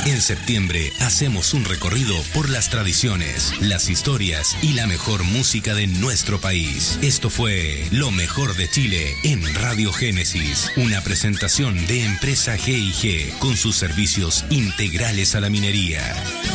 En septiembre hacemos un recorrido por las tradiciones, las historias y la mejor música de nuestro país. Esto fue Lo Mejor de Chile en Radio Génesis, una presentación de Empresa G&G con sus servicios integrales a la minería.